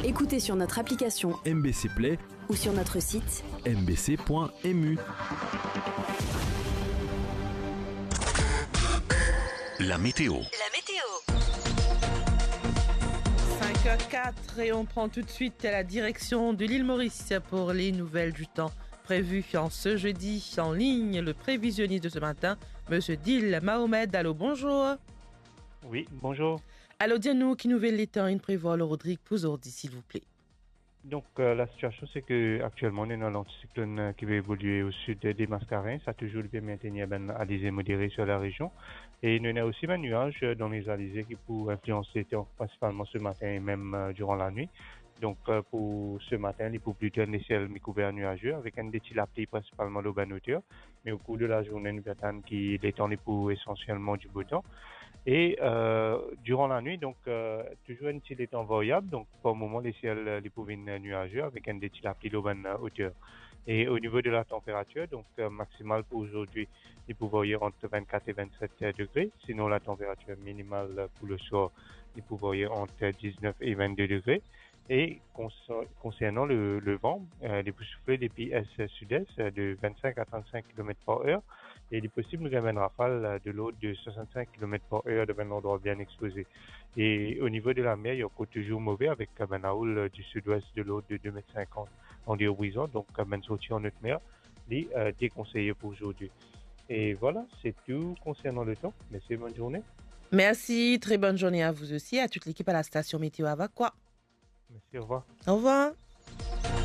Écoutez sur notre application MBC Play ou sur notre site mbc.mu. La météo. 5h04 et on prend tout de suite la direction de l'île Maurice pour les nouvelles du temps prévues en ce jeudi. En ligne, le prévisionniste de ce matin, Monsieur Dil Mahomed. Allô, bonjour. Oui, bonjour. Allô, dis-nous qui nouvelle les temps il prévoit le Rodrigue pour aujourd'hui, s'il vous plaît. Donc la situation c'est que actuellement on est dans l'anticyclone qui va évoluer au sud des Mascarins. Ça a toujours bien maintenir un alizé modéré sur la région. Et il y a aussi un nuage dans les alizés qui pourraient influencer le temps principalement ce matin et même durant la nuit. Donc pour ce matin, il peut plutôt les ciels mi-couverts nuageux avec un petit lapis principalement au bas hauteur. Mais au cours de la journée, nous verrons qui les temps pour essentiellement du beau temps. Et durant la nuit, donc toujours un petit temps variable. Donc pour le moment, les ciels les pouvaient nuageux avec un petit lapis au bas hauteur. Et au niveau de la température, donc maximale pour aujourd'hui, il peut varier entre 24 et 27 degrés. Sinon, la température minimale pour le soir, il peut varier entre 19 et 22 degrés. Et concernant le vent, il peut souffler depuis est-sud-est de 25 à 35 km par heure. Et il est possible de une rafale de l'eau de 65 km par heure de un endroit bien exposé. Et au niveau de la mer, il y a encore toujours mauvais avec un houle du sud-ouest de l'eau de 2,50 m en déhorizon. Donc, un sortie en haute mer, il est déconseillé pour aujourd'hui. Et voilà, c'est tout concernant le temps. Merci, bonne journée. Merci, très bonne journée à vous aussi, à toute l'équipe à la station Météo Avaqua. Merci, au revoir. Au revoir.